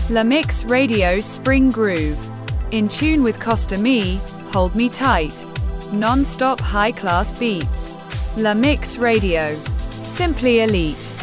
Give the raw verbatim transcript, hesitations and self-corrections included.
La Mix Radio Spring Groove. In tune with Costa Me, Hold Me Tight. Non-stop high-class beats. La Mix Radio. Simply elite.